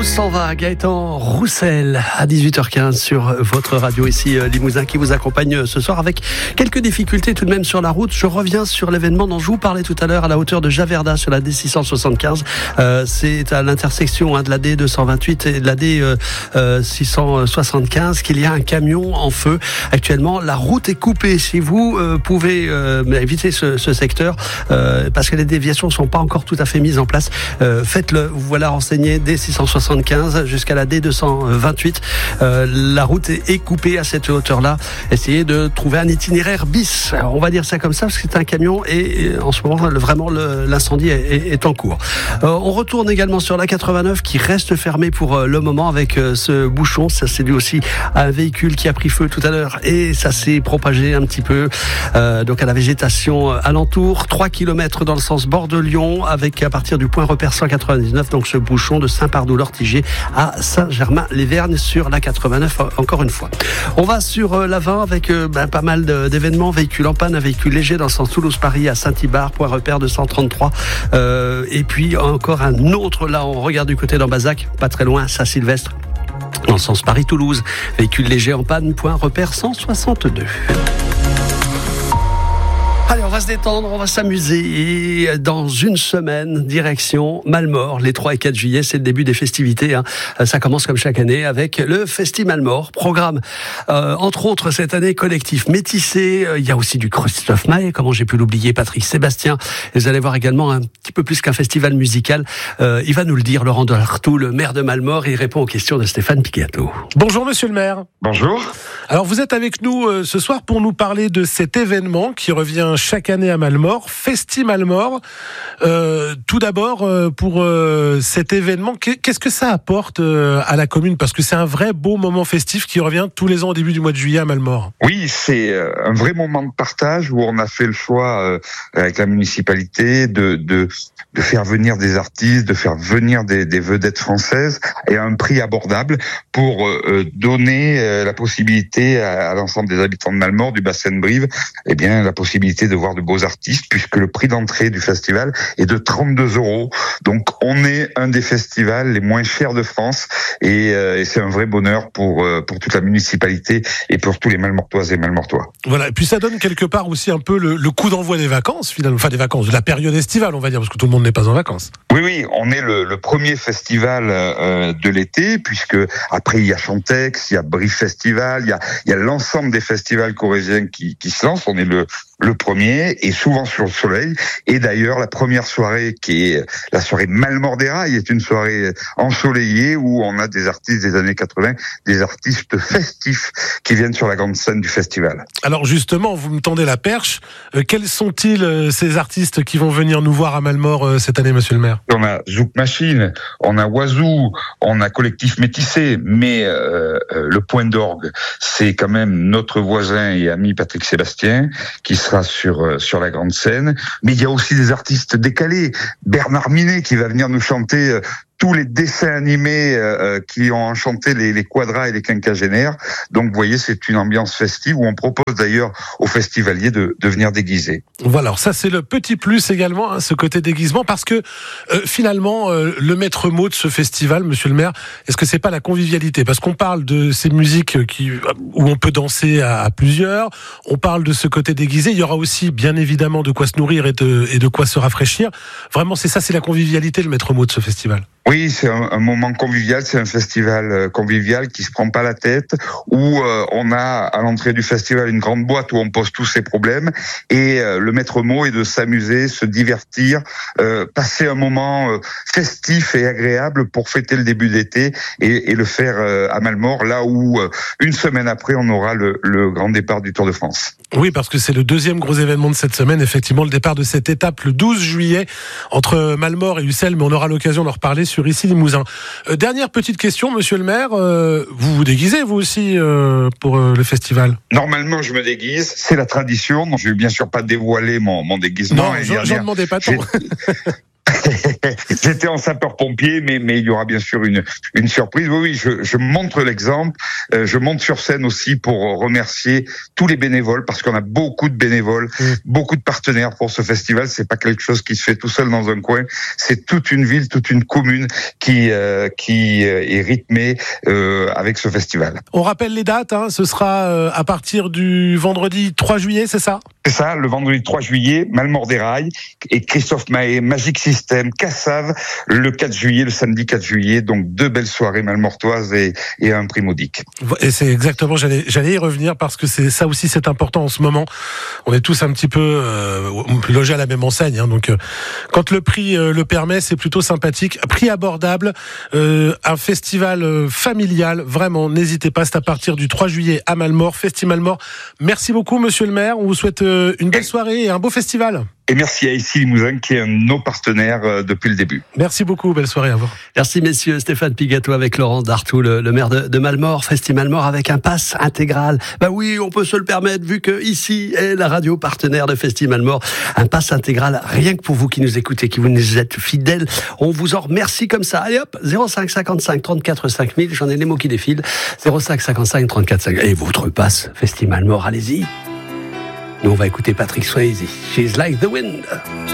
Toulouse s'en va, Gaëtan Roussel à 18h15 sur votre radio ici Limousin qui vous accompagne ce soir avec quelques difficultés tout de même sur la route. Je reviens sur l'événement dont je vous parlais tout à l'heure à la hauteur de Javerda sur la D675. C'est à l'intersection de la D228 et de la D675 qu'il y a un camion en feu. Actuellement, la route est coupée. Si vous pouvez éviter ce secteur parce que les déviations ne sont pas encore tout à fait mises en place, faites-le. Vous voilà renseigné D675 jusqu'à la D228. La route est coupée à cette hauteur-là. Essayez de trouver un itinéraire bis. On va dire ça comme ça parce que c'est un camion et en ce moment, vraiment, l'incendie est en cours. On retourne également sur la 89 qui reste fermée pour le moment avec ce bouchon. Ça, c'est dû aussi à un véhicule qui a pris feu tout à l'heure et ça s'est propagé un petit peu donc à la végétation alentour. 3 km dans le sens bord de Lyon avec à partir du point repère 199, donc ce bouchon de Saint-Pardoux-l'Ortigier à Saint-Germain-les-Vergnes sur la 89 encore une fois. On va sur la 20 avec pas mal d'événements. Véhicule en panne, un véhicule léger dans le sens Toulouse-Paris à Saint-Ibard, point repère 233. Et puis encore un autre, là on regarde du côté d'Ambazac, pas très loin, Saint-Sylvestre. Dans le sens Paris-Toulouse, véhicule léger en panne, point repère 162. Allez, on va se détendre, on va s'amuser et dans une semaine, direction Malmort, les 3 et 4 juillet, c'est le début des festivités. Ça commence comme chaque année avec le Festi Malmort, programme entre autres cette année collectif métissé, il y a aussi du Christophe Maé, comment j'ai pu l'oublier, Patrick Sébastien, et vous allez voir également un petit peu plus qu'un festival musical, il va nous le dire, Laurent Delartout, le maire de Malmort, et il répond aux questions de Stéphane Picato. Bonjour monsieur le maire. Bonjour. Alors vous êtes avec nous ce soir pour nous parler de cet événement qui revient chaque année à Malmort, Festi Malmort. Tout d'abord, pour cet événement, qu'est-ce que ça apporte à la commune ? Parce que c'est un vrai beau moment festif qui revient tous les ans au début du mois de juillet à Malmort. Oui, c'est un vrai moment de partage où on a fait le choix avec la municipalité de faire venir des artistes, de faire venir des vedettes françaises et à un prix abordable pour donner la possibilité à l'ensemble des habitants de Malmort, du bassin de Brive, eh bien la possibilité de voir de beaux artistes, puisque le prix d'entrée du festival est de 32 €. Donc on est un des festivals les moins chers de France et c'est un vrai bonheur pour toute la municipalité et pour tous les Malmortoises et Malmortois. Voilà, et puis ça donne quelque part aussi un peu le coup d'envoi des vacances, finalement, enfin des vacances, de la période estivale, on va dire, parce que tout le monde n'est pas en vacances. Oui, on est le premier festival de l'été, puisque après il y a Chantex, il y a Brive Festival, il y a l'ensemble des festivals corréziens qui se lancent. On est le premier et souvent sur le soleil. Et d'ailleurs, la première soirée qui est la soirée Malmort des Rails est une soirée ensoleillée où on a des artistes des années 80, des artistes festifs qui viennent sur la grande scène du festival. Alors justement, vous me tendez la perche. Quels sont-ils ces artistes qui vont venir nous voir à Malmort cette année, monsieur le maire ? On a Zouk Machine, on a Oiseau, on a Collectif Métissé, mais le point d'orgue, c'est quand même notre voisin et ami Patrick Sébastien qui sera sur la grande scène. Mais il y a aussi des artistes décalés. Bernard Minet qui va venir nous chanter tous les dessins animés qui ont enchanté les quadras et les quinquagénaires. Donc vous voyez, c'est une ambiance festive où on propose d'ailleurs aux festivaliers de venir déguiser. Voilà, alors ça c'est le petit plus également, ce côté déguisement, parce que finalement, le maître mot de ce festival, monsieur le maire, est-ce que c'est pas la convivialité ? Parce qu'on parle de ces musiques où on peut danser à plusieurs, on parle de ce côté déguisé, il y aura aussi bien évidemment de quoi se nourrir et de quoi se rafraîchir. Vraiment, c'est ça, c'est la convivialité, le maître mot de ce festival. Oui, c'est un moment convivial, c'est un festival convivial qui se prend pas la tête, où on a à l'entrée du festival une grande boîte où on pose tous ses problèmes et le maître mot est de s'amuser, se divertir, passer un moment festif et agréable pour fêter le début d'été et le faire à Malmort, là où une semaine après on aura le grand départ du Tour de France. Oui, parce que c'est le deuxième gros événement de cette semaine, effectivement, le départ de cette étape le 12 juillet entre Malmort et Ussel, mais on aura l'occasion d'en reparler sur ici Limousin. Dernière petite question, monsieur le maire, vous vous déguisez vous aussi pour le festival ? Normalement, je me déguise, c'est la tradition. Je vais bien sûr pas dévoiler mon déguisement. Non, j'en demandais pas tant. J'étais en sapeur-pompier, mais il y aura bien sûr une surprise. Oui, je montre l'exemple. Je monte sur scène aussi pour remercier tous les bénévoles, parce qu'on a beaucoup de bénévoles, beaucoup de partenaires pour ce festival. C'est pas quelque chose qui se fait tout seul dans un coin. C'est toute une ville, toute une commune qui est rythmée avec ce festival. On rappelle les dates, hein, ce sera à partir du vendredi 3 juillet, c'est ça ? C'est ça, le vendredi 3 juillet, Malmort-des-Rails et Christophe Mahé, Magic System, Cassave, le 4 juillet, le samedi 4 juillet. Donc 2 belles soirées malmortoises et un prix modique. Et c'est exactement, j'allais y revenir, parce que c'est ça aussi, c'est important en ce moment. On est tous un petit peu logés à la même enseigne, hein, donc quand le prix le permet, c'est plutôt sympathique. Prix abordable, un festival familial, vraiment, n'hésitez pas, c'est à partir du 3 juillet à Malmort, Festi-Malmort. Merci beaucoup, monsieur le maire, on vous souhaite une belle soirée et un beau festival. Et merci à Ici Limousin, qui est un de nos partenaires depuis le début. Merci beaucoup, belle soirée à vous. Merci messieurs, Stéphane Pigato avec Laurent Dartout, le maire de Malmort, Festi-Malmort, avec un pass intégral. Bah oui, on peut se le permettre, vu que ici est la radio partenaire de Festi-Malmort. Un pass intégral, rien que pour vous qui nous écoutez, qui vous nous êtes fidèles. On vous en remercie comme ça. Allez hop, 05 55 34 5000, j'en ai les mots qui défilent. 05 55 34 5000. Et votre pass Festi-Malmort, allez-y. Nous, on va écouter Patrick Swayze, She's Like the Wind.